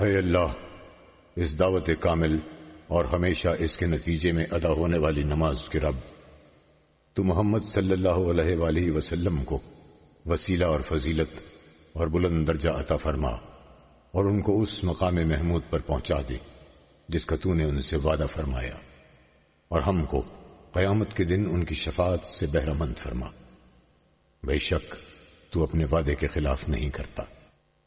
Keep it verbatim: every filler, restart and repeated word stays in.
है अल्लाह, इस दावत कामिल और हमेशा इसके नतीजे में अदा होने वाली नमाज के रब, तू मोहम्मद सल्लल्लाहु अलैहि वसल्लम को वसीला और फजीलत और बुलंद दर्जा अता फरमा और उनको उस मकाम महमूद पर पहुंचा दे जिसका तूने उनसे वादा फरमाया, और हमको कयामत के दिन उनकी शफाअत से बहरामंद फरमा। बेशक तू अपने वादे के खिलाफ नहीं करता।